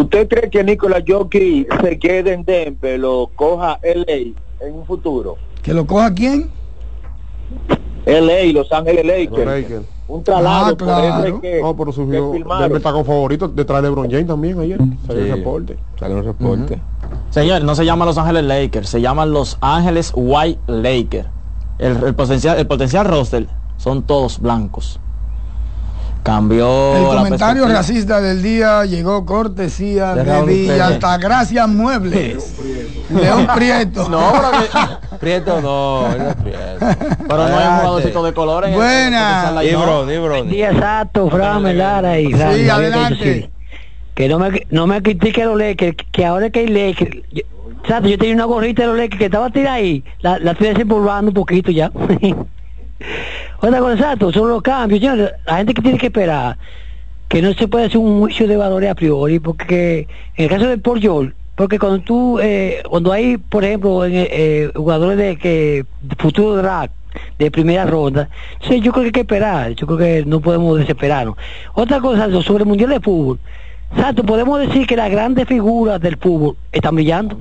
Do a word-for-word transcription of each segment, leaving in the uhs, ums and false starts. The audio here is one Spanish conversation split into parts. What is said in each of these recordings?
¿Usted cree que Nikola Jokic se quede en Denver, lo coja L A en un futuro? ¿Que lo coja quién? L A, Los Ángeles Lakers. Lakers. Un traslado. Ah, claro. Que, no, pero subió. que Denver está con favorito detrás de LeBron James también ayer. Salió Sí. el reporte. Sale un reporte. Uh-huh. Señor, no se llama Los Ángeles Lakers, se llaman Los Ángeles White Lakers. El, el potencial, el potencial roster son todos blancos. Cambió El la comentario perspectiva. racista del día llegó cortesía De de, Raúl Villa Pérez. Altagracia Muebles. León Prieto. No, pero, que- Prieto no, él no es Prieto. pero no hay un Adelante. jugadorcito de color en el- Buena. en el Di potencial bro, line-up. di bro. Día exacto, Fran, Lara y Fran. Sí, Javier adelante. Bello, sí. Que no me, no me critique los Lakers, que ahora que hay Lakers. Yo, exacto, yo tenía una gorrita de los Lakers que estaba tirada ahí, la, la estoy desempolvando un poquito ya. Otra cosa, exacto, son los cambios, señores. La gente que tiene que esperar, que no se puede hacer un juicio de valores a priori, porque en el caso de Paul George, porque cuando tú, eh, cuando hay, por ejemplo, en, eh, jugadores de que de futuro draft de primera ronda, sí, yo creo que hay que esperar, yo creo que no podemos desesperarnos. Otra cosa, sobre el Mundial de Fútbol, exacto, podemos decir que las grandes figuras del fútbol están brillando.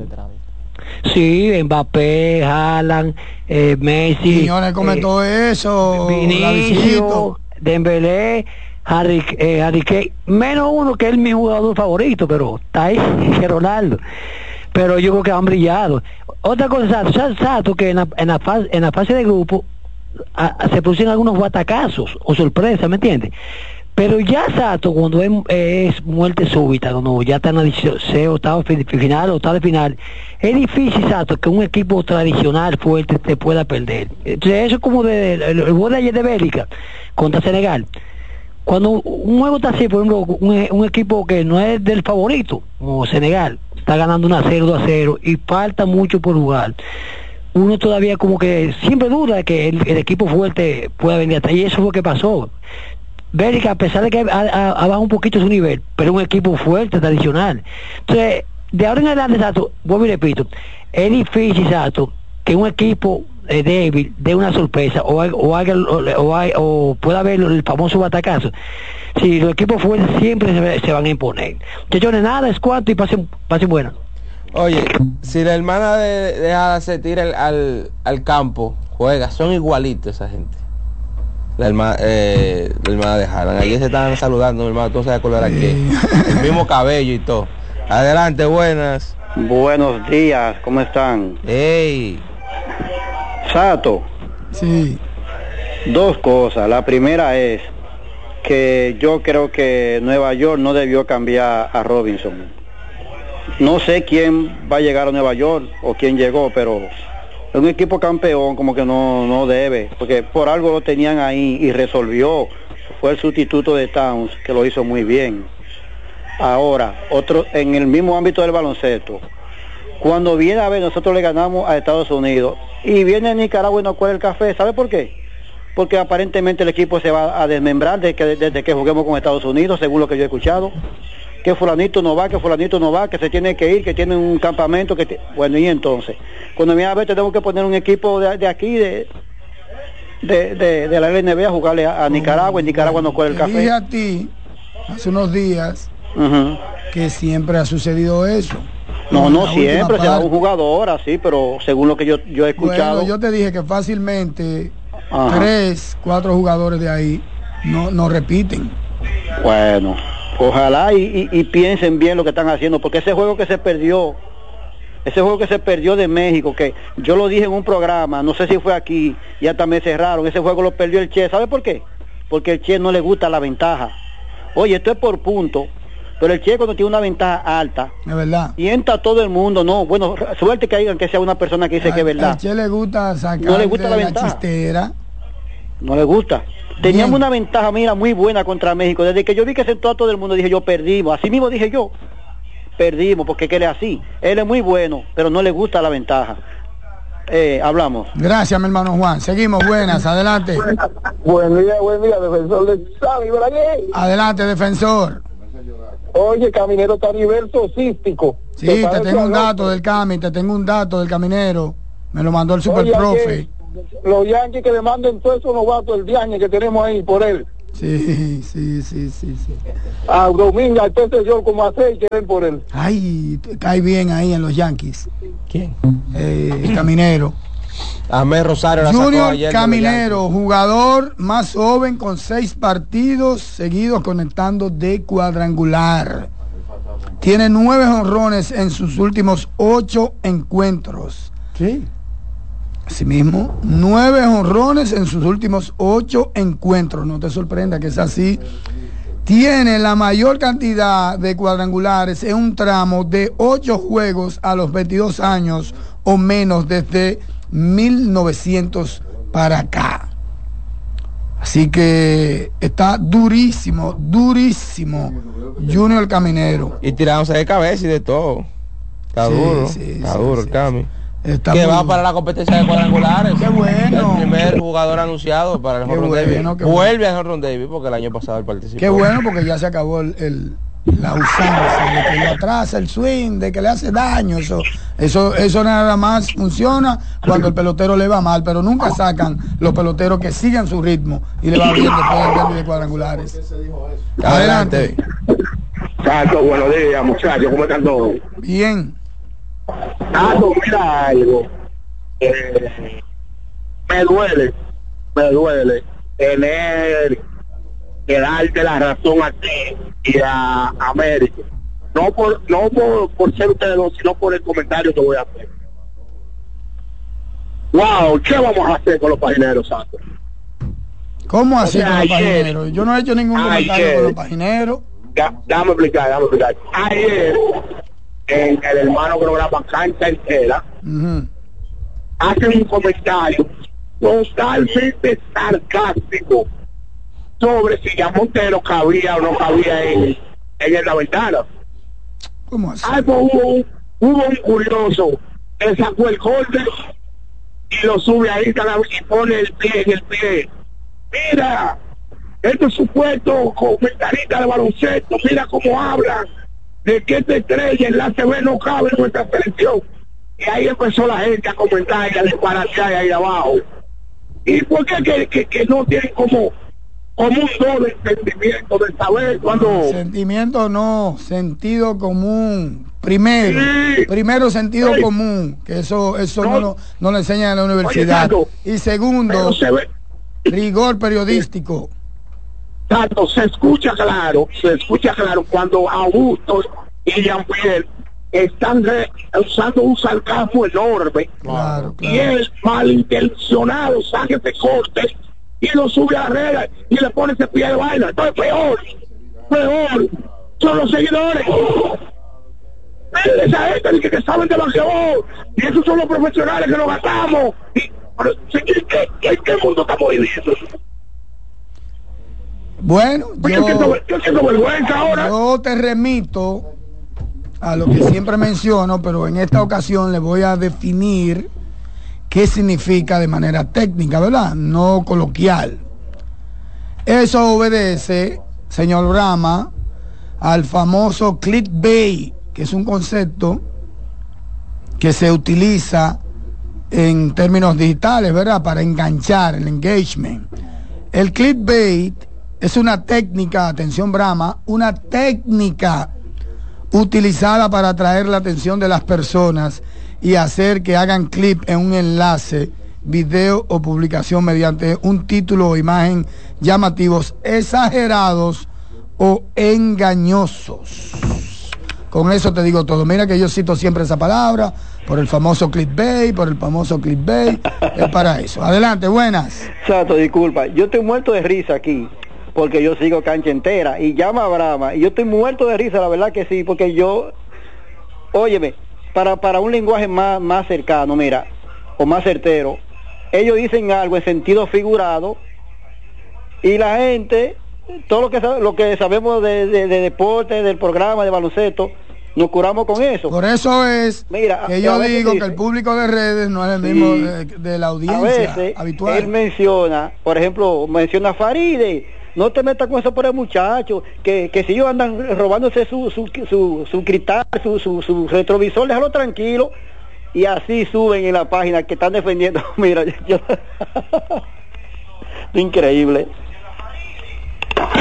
Sí, Mbappé, Haaland, eh, Messi. Señores, comentó eh, eso. Vinicio, Davidcito. Dembélé, Harry, eh, Harry Kane, menos uno que es mi jugador favorito, pero está ahí, que Ronaldo. Pero yo creo que han brillado. Otra cosa, Sato, que en la, en la, fase, en la fase de grupo a, a, se producen algunos batacazos o sorpresas, ¿me entiendes? Pero ya Sato, cuando es, es muerte súbita, cuando ya está en la octavo final, octavo de final, es difícil, Sato, que un equipo tradicional fuerte te pueda perder. Entonces eso es como de, el, el gol de ayer de Bélgica contra Senegal. Cuando un juego está así, por ejemplo, un, un equipo que no es del favorito, como Senegal, está ganando un a cero, dos a cero, y falta mucho por jugar, uno todavía como que siempre duda de que el, el equipo fuerte pueda venir hasta ahí, y eso fue lo que pasó. Bélgica, a pesar de que ha, ha, ha bajado un poquito su nivel, pero es un equipo fuerte, tradicional. Entonces, de ahora en adelante, Sato, vuelvo y repito, es difícil, Sato, que un equipo eh, débil dé una sorpresa o, o, haga, o, o, o pueda haber el famoso batacazo. Si los equipos fuertes siempre se, se van a imponer. Muchachones, nada, es cuanto y pasen, pasen buena. Oye, si la hermana de, de Ada se tira al, al, al campo, juega, son igualitos esa gente. La hermana, eh, la hermana de Haaland. Ayer se estaban saludando, mi hermano, tú sabes color aquí. El mismo cabello y todo. Adelante, buenas. Buenos días, ¿cómo están? Ey. Sato, Sí. dos cosas. La primera es que yo creo que Nueva York no debió cambiar a Robinson. No sé quién va a llegar a Nueva York o quién llegó, pero un equipo campeón como que no, no debe, porque por algo lo tenían ahí y resolvió. Fue el sustituto de Towns, que lo hizo muy bien. Ahora, otro en el mismo ámbito del baloncesto, cuando viene a ver, nosotros le ganamos a Estados Unidos y viene Nicaragua y nos cuela el café. ¿Sabe por qué? Porque aparentemente el equipo se va a desmembrar desde que, desde que juguemos con Estados Unidos, según lo que yo he escuchado. Que fulanito no va, que fulanito no va, que se tiene que ir, que tiene un campamento, que te... bueno, y entonces, cuando viene a ver, tenemos que poner un equipo de, de aquí, de, de, de, de la L N B a jugarle a, a Nicaragua, y Nicaragua nos cuela el Te café. dije a ti hace unos días Uh-huh. que siempre ha sucedido eso. No, En no la siempre, última se va parte. un jugador así, pero según lo que yo, yo he escuchado. Bueno, yo te dije que fácilmente Ajá. tres, cuatro jugadores de ahí no, no repiten. Bueno, ojalá y, y, y piensen bien lo que están haciendo, porque ese juego que se perdió, ese juego que se perdió de México, que yo lo dije en un programa, no sé si fue aquí, y hasta me cerraron, ese juego lo perdió el Che. ¿Sabe por qué? Porque el Che no le gusta la ventaja. Oye, esto es por punto, pero el Che cuando tiene una ventaja alta, Es verdad. y entra todo el mundo, no, bueno, suerte que digan que sea una persona que dice A- que es verdad. A Che le gusta sacar No le gusta la de la ventaja. chistera. No le gusta. Teníamos Bien. una ventaja, mira, muy buena contra México. Desde que yo vi que sentó a todo el mundo, dije yo, perdimos. Así mismo dije yo, perdimos, porque que él es así. Él es muy bueno, pero no le gusta la ventaja. Eh, hablamos. Gracias, mi hermano Juan. Seguimos, buenas, adelante. Buen día, buen día, defensor de Sammy Braguet. Adelante, defensor. Oye, Caminero está a nivel socístico. Sí, te tengo un dato del Cami, te tengo un dato del caminero. Me lo mandó el super Oye, profe. ayer, los Yankees que le manden todos esos novatos el diaño que tenemos ahí por él. Sí, sí, sí, sí, sí. A Dominga, entonces yo como a seis quieren por él. Ay, te cae bien ahí en los Yankees. ¿Quién? Eh, el Caminero. Ahmed Rosario la sacó Junior ayer de Caminero, jugador más joven con seis partidos seguidos conectando de cuadrangular. Tiene nueve jonrones en sus últimos ocho encuentros. Sí. Asimismo, nueve jonrones en sus últimos ocho encuentros. No te sorprenda que es así. Tiene la mayor cantidad de cuadrangulares en un tramo de ocho juegos a los veintidós años o menos desde mil novecientos para acá. Así que está durísimo, durísimo Junior Caminero. Y tirándose de cabeza y de todo. Está Sí, duro, sí, está sí, duro sí, el Cami. Está Que muy- va para la competencia de cuadrangulares. Qué bueno. El primer jugador anunciado para el Qué Home Run bueno, Derby. qué Vuelve al Home Run Derby porque el año pasado él participó. Qué bueno, porque ya se acabó el, el- la usanza de que le atrasa el swing, de que le hace daño. Eso, eso, eso nada más funciona cuando el pelotero le va mal, pero nunca sacan los peloteros que sigan su ritmo y le va bien después del derbi de cuadrangulares. Adelante. Tato, buenos días, muchachos, ¿cómo están todos? Bien. Tato, mira algo. Eh, me duele, me duele tener que darte la razón a ti y a América. No por no por, por ser ustedes dos, sino por el comentario que voy a hacer. Wow, ¿qué vamos a hacer con los pagineros, Santos? ¿Cómo así O sea, con los ayer- pagineros? Yo no he hecho ningún comentario ayer- con los pagineros. Da- Dame explicar, dame explicar. Ayer, en el hermano programa Cancha Entera, Ujú. hacen un comentario totalmente sarcástico sobre si ya Montero cabía o no cabía en, en la ventana. ¿Cómo así? Ah, pues hubo un, hubo un curioso que sacó el corte y lo sube ahí y pone el pie en el pie. Mira, estos supuestos comentaristas de baloncesto, mira cómo hablan de que esta estrella en la T V no cabe en nuestra selección. Y ahí empezó la gente a comentar y a disparatear ahí abajo. ¿Y por qué que, que, que no tienen como, como un doble entendimiento de saber cuando... Sentimiento no, sentido común. Primero, Sí. primero sentido Sí. común, que eso eso no, No. lo, no lo enseñan en la universidad. Tato, Y segundo, pero se ve, rigor periodístico. Tato, se escucha claro, se escucha claro cuando Augusto y Jean-Pierre están re- usando un sarcasmo enorme. Claro, Y claro. él, malintencionado, saca ese corte y lo sube a la red y le pone ese pie de vaina. Entonces, peor, peor, son los seguidores. Esa gente que, que saben de basquetbol, y esos son los profesionales que nos gastamos. Y, pero, ¿en qué, en qué mundo estamos viviendo? Bueno, Pues yo, siento, yo, yo siento vergüenza ahora. yo te remito a lo que siempre menciono, pero en esta ocasión le voy a definir qué significa de manera técnica, ¿verdad? No coloquial. Eso obedece, señor Brahma, al famoso clickbait, que es un concepto que se utiliza en términos digitales, ¿verdad? Para enganchar el engagement. El clickbait es una técnica, atención Brahma, una técnica utilizada para atraer la atención de las personas y hacer que hagan clic en un enlace, video o publicación mediante un título o imagen llamativos, exagerados o engañosos. Con eso te digo todo. Mira que yo cito siempre esa palabra por el famoso clickbait, por el famoso clickbait. Es para eso. Adelante, buenas. Sato, disculpa, yo estoy muerto de risa aquí, porque yo sigo Cancha Entera, y llama a Brahma, y yo estoy muerto de risa, la verdad que sí, porque yo, óyeme, para, para un lenguaje más, más cercano, mira, o más certero, ellos dicen algo en sentido figurado, y la gente, todo lo que, sabe- lo que sabemos de, de, de deporte, del programa, de baloncesto, nos curamos con eso. Por eso es Mira, que a yo veces digo dice- que el público de redes no es el Sí. mismo de, de la A audiencia veces él habitual. menciona, por ejemplo, menciona a Faride, no te metas con eso por el muchacho, que, que si ellos andan robándose su su, su, su cristal, su, su, su retrovisor, déjalo tranquilo, y así suben en la página que están defendiendo. Mira, yo, increíble.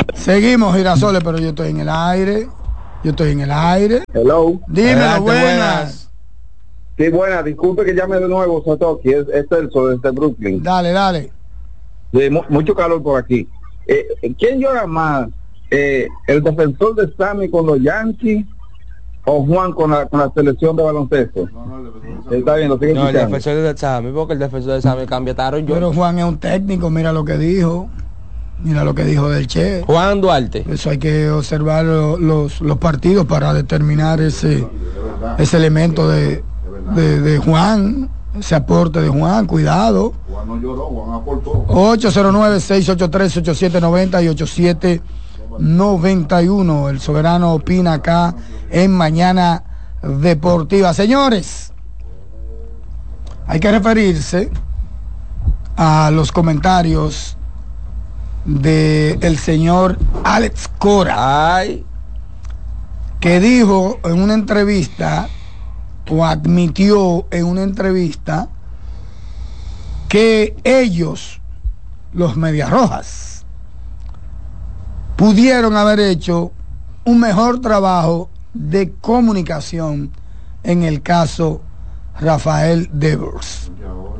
Seguimos, Girasoles, pero yo estoy en el aire. Yo estoy en el aire. Hello. Dímelo, Adelante, buenas. buenas. Sí, buena, disculpe que llame de nuevo, Sotoki, es, es Celso desde Brooklyn. Dale, dale. Sí, mu- mucho calor por aquí. Eh, ¿Quién llora más? Eh, ¿El defensor de Sammy con los Yankees o Juan con la, con la selección de baloncesto? Está bien, lo sigue No, el escuchando. defensor de Sammy, porque el defensor de Sammy cambia Taron yo. Pero Juan es un técnico, mira lo que dijo. Mira lo que dijo del Che. Juan Duarte. Eso hay que observar lo- los, los partidos para determinar ese, ese elemento de, de, de Juan, ese aporte de Juan, cuidado. Juan no lloró, Juan aportó. ocho cero nueve, seis ocho tres, ocho siete nueve cero y ocho siete nueve uno. El Soberano opina acá en Mañana Deportiva. Señores, hay que referirse a los comentarios de el señor Alex Cora, Ay, que dijo en una entrevista o admitió en una entrevista que ellos, los Medias Rojas, pudieron haber hecho un mejor trabajo de comunicación en el caso Rafael Devers.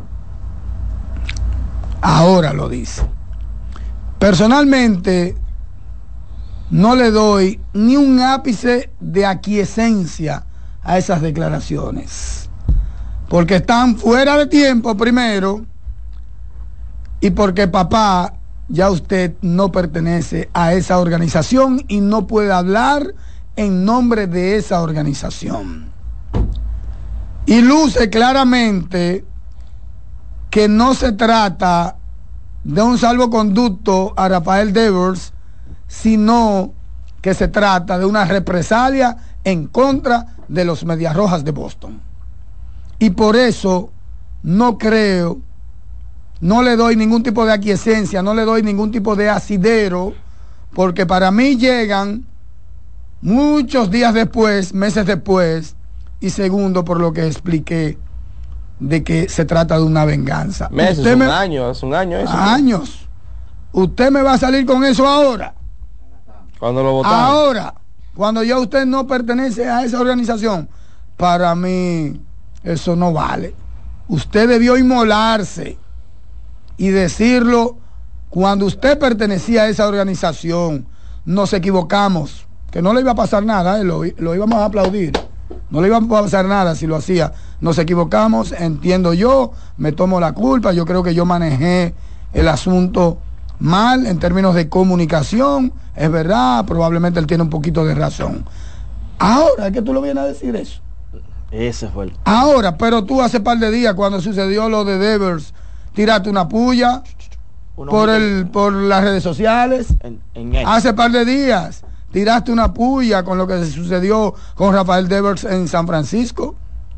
Ahora lo dice. Personalmente, no le doy ni un ápice de aquiescencia a esas declaraciones, porque están fuera de tiempo primero, y porque papá, ya usted no pertenece a esa organización y no puede hablar en nombre de esa organización. Y luce claramente que no se trata de un salvoconducto a Rafael Devers, sino que se trata de una represalia en contra de los Medias Rojas de Boston. Y por eso no creo, no le doy ningún tipo de aquiescencia, no le doy ningún tipo de asidero, porque para mí llegan muchos días después, meses después, y segundo, por lo que expliqué, de que se trata de una venganza. meses, Usted un me- año, es un año eso. años. ¿Usted me va a salir con eso ahora? Cuando lo votaron. Ahora, cuando ya usted no pertenece a esa organización, para mí eso no vale. Usted debió inmolarse y decirlo cuando usted pertenecía a esa organización. Nos equivocamos, que no le iba a pasar nada, eh, lo, lo íbamos a aplaudir. No le iba a pasar nada si lo hacía. Nos equivocamos, entiendo yo, me tomo la culpa, yo creo que yo manejé el asunto mal en términos de comunicación, es verdad, probablemente él tiene un poquito de razón. Ahora es que tú lo vienes a decir eso. Ese fue el... Ahora, pero tú hace par de días cuando sucedió lo de Devers, tiraste una puya Uno por muy- el por las redes sociales. En, en X. Hace par de días tiraste una puya con lo que sucedió con Rafael Devers en San Francisco.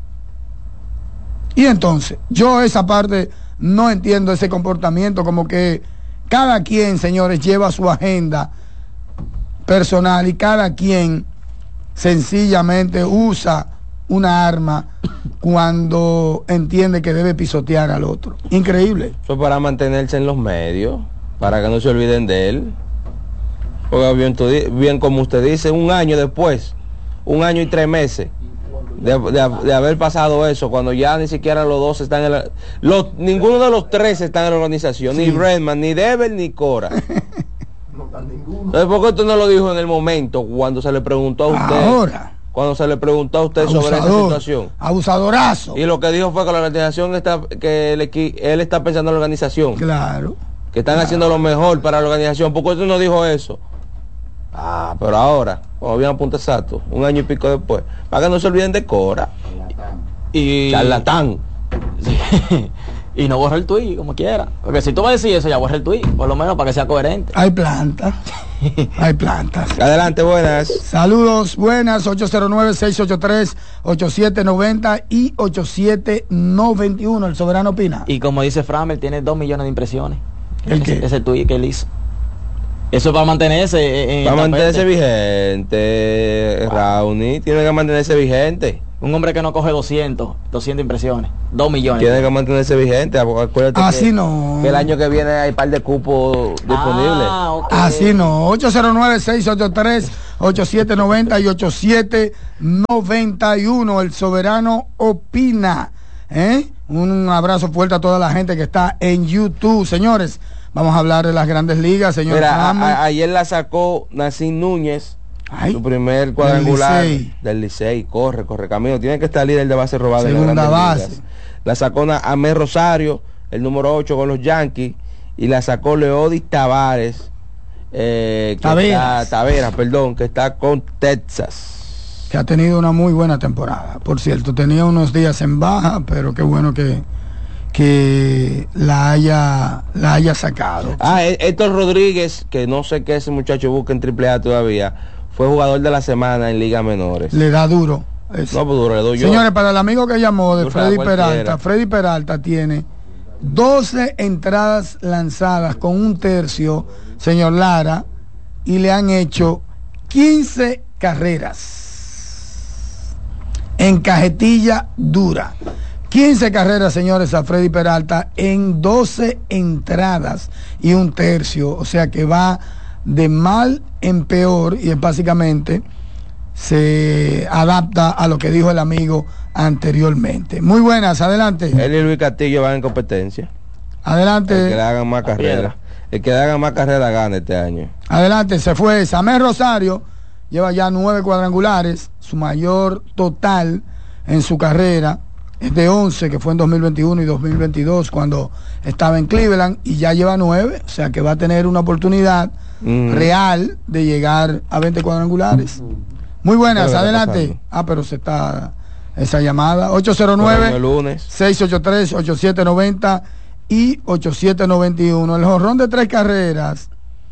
Y entonces, yo esa parte no entiendo ese comportamiento, como que cada quien, señores, lleva su agenda personal y cada quien sencillamente usa una arma cuando entiende que debe pisotear al otro. Increíble. Eso para mantenerse en los medios, para que no se olviden de él. Porque bien, tú di- bien como usted dice, un año después, un año y tres meses de, de- de haber pasado eso, cuando ya ni siquiera los dos están en la... Los, ninguno de los tres están en la organización, Sí. ni Redman, ni Devers, ni Cora. No está ninguno. Entonces, ¿por qué usted no lo dijo en el momento, cuando se le preguntó a usted? Ahora, Cuando se le preguntó a usted sobre esa abusador, situación. abusadorazo. Y lo que dijo fue que la organización está, que el equi- él está pensando en la organización, Claro. que están haciendo lo mejor para la organización. ¿Por qué usted no dijo eso? Ah, pero ahora, cuando viene a punto exacto, un año y pico después, para que no se olviden de Cora, Y... charlatán. Sí. Y no borra el tuit, como quiera. Porque si tú vas a decir eso, ya borra el tuit, por lo menos para que sea coherente. Hay plantas. Hay plantas. Adelante, buenas. Saludos, buenas, ocho cero nueve, seis ocho tres, ocho siete nueve cero y ocho siete nueve uno, el Soberano opina. Y como dice Framer, tiene dos millones de impresiones. ¿El ese, qué? ese tuit que él hizo. Eso es para mantenerse en Para el mantenerse tapete. vigente, Rauni, tiene que mantenerse vigente. Un hombre que no coge doscientos, doscientas impresiones, dos millones. Tiene que mantenerse vigente. Acuérdate Así que, no. que el año que viene hay un par de cupos disponibles. Ah, okay. Así no. ocho cero nueve, seis ocho tres, ocho siete nueve cero y ocho siete nueve uno. El Soberano opina. ¿Eh? Un abrazo fuerte a toda la gente que está en YouTube. Señores, vamos a hablar de las grandes ligas, señor. Mira, a, a, ayer la sacó Nacín Núñez. Ay, su primer cuadrangular del Licey. Corre, corre camino. Tiene que estar líder de base robada. Segunda en base. Ligas. La sacó Amé Rosario, el número ocho con los Yankees. Y la sacó Leodis Tavares. Eh, que Taveras. Está, Taveras, perdón, que está con Texas. Que ha tenido una muy buena temporada. Por cierto, tenía unos días en baja, pero qué bueno que, que la haya la haya sacado. Ah, Héctor Rodríguez, que no sé qué ese muchacho busca en triple A todavía. Fue jugador de la semana en ligas menores. Le da duro. Ese. No, pues duro, le doy yo. Señores, para el amigo que llamó de Dura Freddy cualquiera. Peralta, Freddy Peralta tiene doce entradas lanzadas con un tercio, señor Lara, y le han hecho quince carreras en cajetilla dura. quince carreras, señores, a Freddy Peralta en doce entradas y un tercio. O sea que va de mal en peor y es básicamente se adapta a lo que dijo el amigo anteriormente. Muy buenas, adelante. Él y Luis Castillo van en competencia. Adelante. El que le hagan más carreras. El que le hagan más carreras gana este año. Adelante, se fue Samé Rosario, lleva ya nueve cuadrangulares, su mayor total en su carrera es de once, que fue en dos mil veintiuno y dos mil veintidós cuando estaba en Cleveland, y ya lleva nueve, o sea que va a tener una oportunidad mm. real de llegar a veinte cuadrangulares. Muy buenas, adelante. Ah, pero se está esa llamada. ocho cero nueve, seis ocho tres, ocho siete nueve cero y ocho siete nueve uno. El jonrón de tres carreras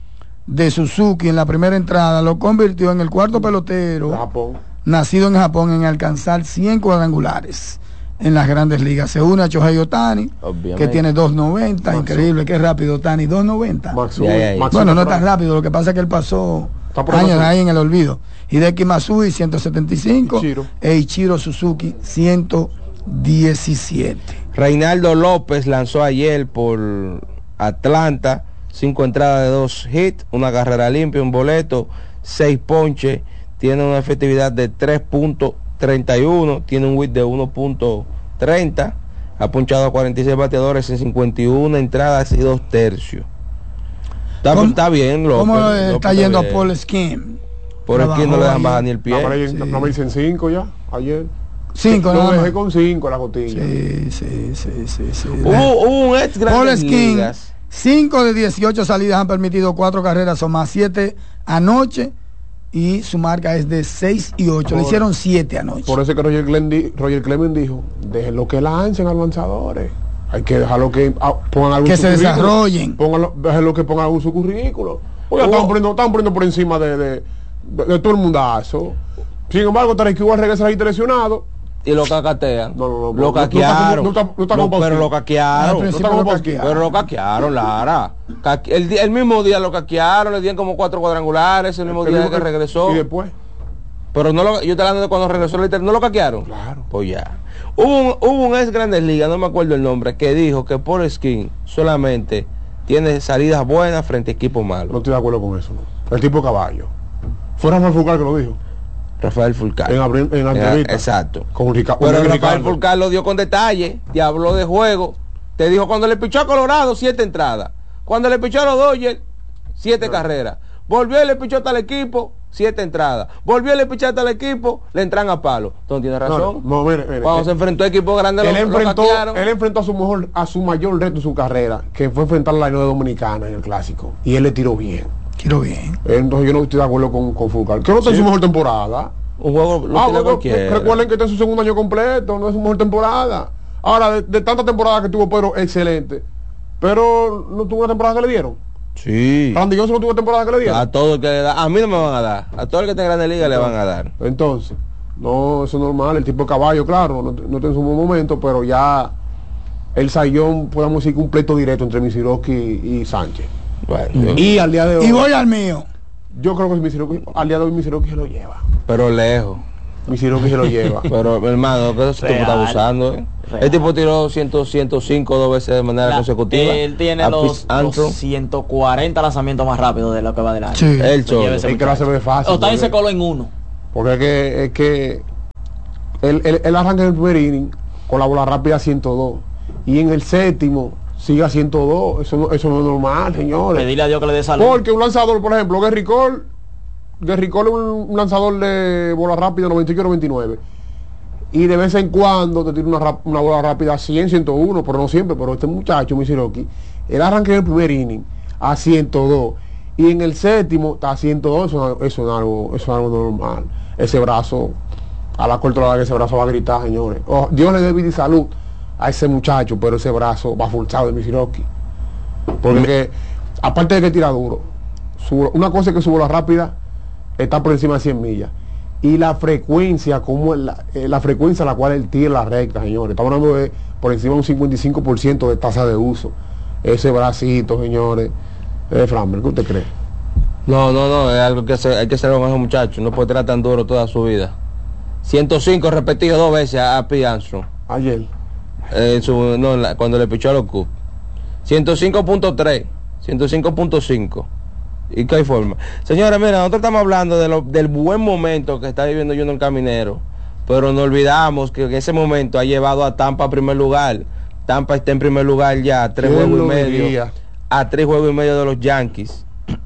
de Suzuki en la primera entrada lo convirtió en el cuarto pelotero Japón. nacido en Japón en alcanzar cien cuadrangulares en las grandes ligas. Se une a Shohei Ohtani, que tiene dos noventa. Increíble, qué rápido Ohtani, dos noventa. Bueno, no tan rápido, lo que pasa es que él pasó años ahí en el olvido. Hideki Matsui ciento setenta y cinco, Ichiro. e Ichiro Suzuki ciento diecisiete. Reinaldo López lanzó ayer por Atlanta, cinco entradas de dos hits, una carrera limpia, un boleto, seis ponches, tiene una efectividad de tres punto treinta y uno, tiene un whip de uno punto treinta, ha punchado a cuarenta y seis bateadores en cincuenta y una entradas y dos tercios. Está, está bien, López. ¿Cómo López está, está yendo a Paul Skim? Por aquí no le dan bajar ni el pie. No, no me dicen cinco ya, ayer. Cinco, no. Lo dejé con cinco la cotilla. Sí, sí, sí, sí, sí. Hubo, hubo un ex Grandes Ligas. cinco de dieciocho salidas han permitido cuatro carreras o más, siete anoche, y su marca es de seis y ocho. Le hicieron siete anoche. Por eso que Roger, Glenn, Roger Clemens dijo, déjenlo que lancen a los lanzadores. Hay que dejarlo que ah, pongan algo que se desarrollen. Pónganlo, déjenlo que pongan algo en su currículo. Oye, están poniendo, están poniendo por encima de, de, de, de todo el mundazo. Sin embargo, Tarek Cuba regresa ahí lesionado. Y lo cacatean. No, no, no, lo caquearon. No está, no está, no está no, pero lo caquearon. No está lo caquearon. Pero lo caquearon, Lara. El, el mismo día lo caquearon, le dieron como cuatro cuadrangulares, el mismo el día que, que regresó. Y después. Pero no lo, yo te hablando de cuando regresó, ¿no lo caquearon? Claro. Pues ya. Hubo un, hubo un ex Grandes Ligas, no me acuerdo el nombre, que dijo que Paul Skim solamente tiene salidas buenas frente a equipos malos. No estoy de acuerdo con eso, ¿no? El tipo caballo. Fue Rafael Fulcar que lo dijo. Rafael Fulcar. En, abril, en la entrevista. Exacto. Con Rica, Pero con Rafael Ricardo. Fulcar lo dio con detalle, te habló de juego, te dijo cuando le pichó a Colorado, siete entradas. Cuando le pichó a los Dodgers, siete no. carreras. Volvió y le pichó a tal equipo, siete entradas. Volvió y le pichó a tal equipo, le entran a palo. Entonces tiene razón. No, no, mire, mire, cuando eh, se enfrentó a equipos grandes, él, lo, enfrentó, lo él enfrentó a su mejor, a su mayor reto en su carrera, que fue enfrentar a la Unión Dominicana en el clásico. Y él le tiró bien. Tiró bien. Entonces yo no estoy de acuerdo con, con Fulcar. Que no está sí. en su mejor temporada. Un juego lo ah, bueno, recuerden que este es su segundo año completo, no es su mejor temporada. Ahora, de, de tanta temporada que tuvo Pedro, excelente. Pero no tuvo una temporada que le dieron. Sí. Randy Johnson no tuvo temporada que le dieron. A todo el que le da, a mí no me van a dar. A todo el que esté en Grandes Ligas le van a dar. Entonces, no, eso es normal. El tipo de caballo, claro, no, no tiene su buen momento, pero ya el sayón, podemos decir que un pleito directo entre Misiroki y Sánchez. Bueno, y al día de hoy. Y voy al mío. Yo creo que Misiroki, al día de hoy Misiroki se lo lleva. Pero lejos. Michiroki se lo lleva. Pero hermano, que ese tipo está abusando, ¿eh? El tipo tiró cien, ciento cinco dos veces de manera La- consecutiva. Él tiene A los, Pete Armstrong. los ciento cuarenta lanzamientos más rápidos de lo que va del año. Sí. El Se lleva solo. ese Es que lo hace muchacho. muy fácil. Otani se porque- coló en uno. Porque es que, es que él, él, él arranca en el primer inning con la bola rápida a ciento dos y en el séptimo sigue a ciento dos. Eso no, eso no es normal, señores. Pedirle a Dios que le dé salud. Porque un lanzador, por ejemplo, Gary Cole, Gary Cole es un, un lanzador de bola rápida noventa y ocho noventa y nueve. Y de vez en cuando te tira una, rap- una bola rápida a cien, ciento uno, pero no siempre. Pero este muchacho, Michiroki, él arranca en el primer inning a ciento dos. Y en el séptimo está a ciento dos. Eso, eso, es algo, eso es algo normal. Ese brazo, a la corta hora que ese brazo va a gritar, señores. Oh, Dios le dé vida y salud a ese muchacho, pero ese brazo va forzado de Michiroki. Porque que, aparte de que tira duro, su, una cosa es que su bola rápida está por encima de cien millas. Y la frecuencia, como la, eh, la frecuencia a la cual él tira la recta, señores. Estamos hablando de por encima de un cincuenta y cinco por ciento de tasa de uso. Ese bracito, señores. Eh, Framber, ¿qué usted cree? No, no, no, es algo que hacer, hay que hacer con esos muchachos. No puede tirar tan duro toda su vida. ciento cinco repetido dos veces a, a Pete Armstrong. Ayer. Eh, en su, no, en la- cuando le pichó a los Cubs. ciento cinco punto tres, ciento cinco punto cinco. ¿Y qué hay forma? Señora, mira, nosotros estamos hablando de lo, del buen momento que está viviendo Junior Caminero, pero no olvidamos que en ese momento ha llevado a Tampa a primer lugar. Tampa está en primer lugar ya, a tres ¿Quién juegos y lo medio. diría? A tres juegos y medio de los Yankees.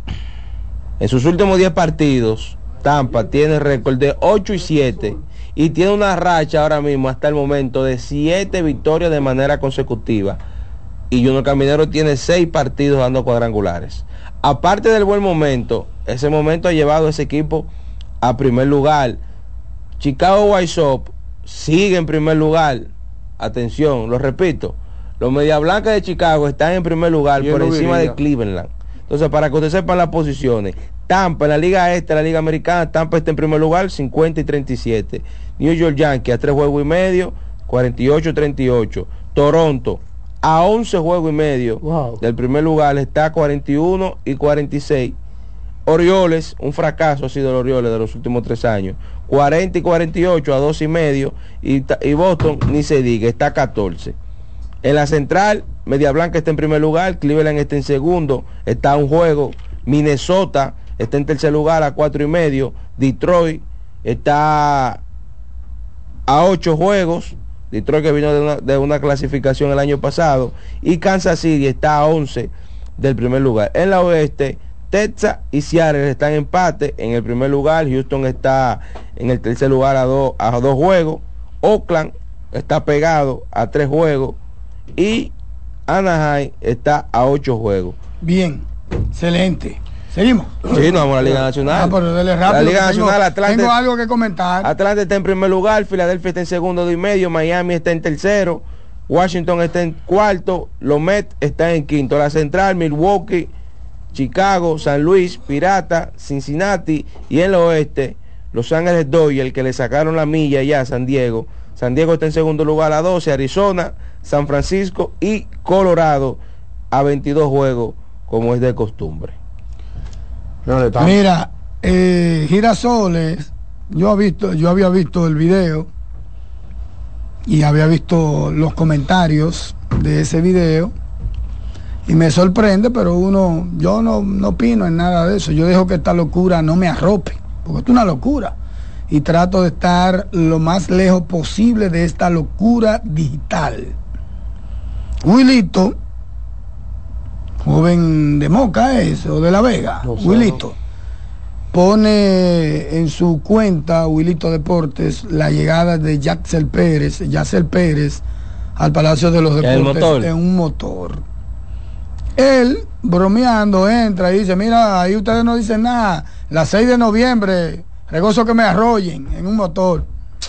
En sus últimos diez partidos, Tampa tiene récord de ocho y siete y tiene una racha ahora mismo hasta el momento de siete victorias de manera consecutiva. Y Junior Caminero tiene seis partidos dando cuadrangulares. Aparte del buen momento, ese momento ha llevado a ese equipo a primer lugar. Chicago White Sox sigue en primer lugar. Atención, lo repito, los Media Blancas de Chicago están en primer lugar ¿Quién por lo encima diría? de Cleveland. Entonces, para que ustedes sepan las posiciones, Tampa en la Liga Este, la Liga Americana, Tampa está en primer lugar, cincuenta y treinta y siete. New York Yankees a tres juegos y medio, cuarenta y ocho treinta y ocho. Toronto a once juegos y medio Wow. del primer lugar, está cuarenta y uno y cuarenta y seis. Orioles, un fracaso ha sido el Orioles de los últimos tres años, cuarenta y cuarenta y ocho a dos y medio, y, ta- y Boston ni se diga, está catorce. En la central, Media Blanca está en primer lugar, Cleveland está en segundo, está a un juego, Minnesota está en tercer lugar a cuatro y medio, Detroit está a ocho juegos, Detroit que vino de una, de una clasificación el año pasado, y Kansas City está a once del primer lugar. En la oeste, Texas y Seattle están en empate en el primer lugar, Houston está en el tercer lugar a, do, a dos juegos, Oakland está pegado a tres juegos y Anaheim está a ocho juegos. Bien, excelente. Seguimos. Sí, no vamos a la Liga Nacional. Ah, pero dele rápido, La Liga que tengo- Nacional, Atlanta, tengo algo que comentar. Atlanta está en primer lugar, Filadelfia está en segundo y medio, Miami está en tercero, Washington está en cuarto, los Mets están en quinto. La central, Milwaukee, Chicago, San Luis, Pirata, Cincinnati, y en el oeste, Los Ángeles Dodgers, que le sacaron la milla ya a San Diego. San Diego está en segundo lugar a doce, Arizona, San Francisco y Colorado a veintidós juegos, como es de costumbre. Señores, está- Mira, eh, Girasoles, yo, he visto, yo había visto el video y había visto los comentarios de ese video y me sorprende, pero uno, yo no, no opino en nada de eso. Yo dejo que esta locura no me arrope, porque esto es una locura. Y trato de estar lo más lejos posible de esta locura digital. Wilito, joven de Moca es, o de La Vega, No sé, Wilito, pone en su cuenta, Wilito Deportes, la llegada de Yaxel Pérez, Yaxel Pérez, al Palacio de los ¿El Deportes motor? en un motor. Él, bromeando, entra y dice, mira, ahí ustedes no dicen nada, la seis de noviembre, regozo que me arrollen en un motor.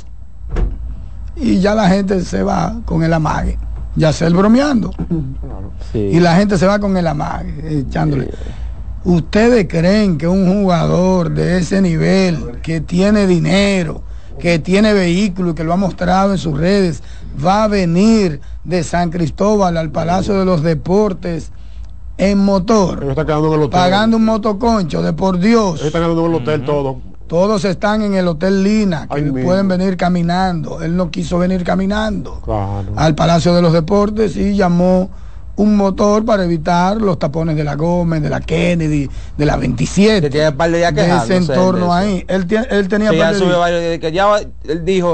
Y ya la gente se va con el amague. Yaxel bromeando. Sí. Y la gente se va con el amague, echándole. ¿Ustedes creen que un jugador de ese nivel, que tiene dinero, que tiene vehículo y que lo ha mostrado en sus redes, va a venir de San Cristóbal al Palacio de los Deportes en motor, Ellos están quedando en el hotel. pagando un motoconcho de por Dios? Ellos están quedando en el hotel todo. Todos están en el Hotel Lina, que Ay, pueden mismo. venir caminando. Él no quiso venir caminando Claro. al Palacio de los Deportes y llamó un motor para evitar los tapones de la Gómez, de la Kennedy, de la veintisiete. Que tiene un par de días de ese quejándose entorno de eso. ahí. Él, tie- él tenía Sí, par ya de subió días. varios días que ya va- él dijo